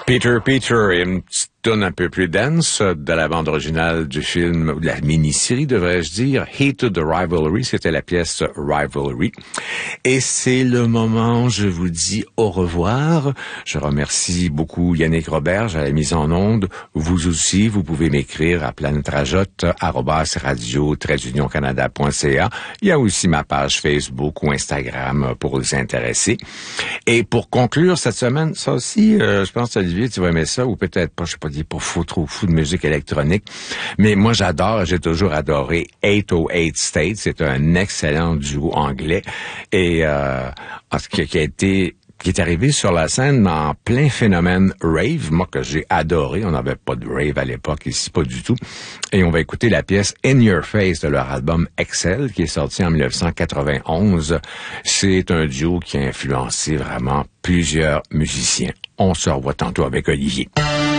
Peter, et une petite tourne un peu plus dense de la bande originale du film, ou de la mini-série, devrais-je dire, Hated Rivalry, c'était la pièce Rivalry. Et c'est le moment où je vous dis au revoir. Je remercie beaucoup Yannick Roberge à la mise en onde. Vous aussi, vous pouvez m'écrire à planetrajotte@radio-canada.ca. Il y a aussi ma page Facebook ou Instagram pour vous intéresser. Et pour conclure cette semaine, ça aussi, je pense, Olivier, tu vas aimer ça, ou peut-être pas, je sais pas, pas trop fou de musique électronique. Mais moi, j'ai toujours adoré 808 States. C'est un excellent duo anglais. Et, qui est arrivé sur la scène en plein phénomène rave, moi que j'ai adoré. On n'avait pas de rave à l'époque ici, pas du tout. Et on va écouter la pièce In Your Face de leur album Excel, qui est sorti en 1991. C'est un duo qui a influencé vraiment plusieurs musiciens. On se revoit tantôt avec Olivier.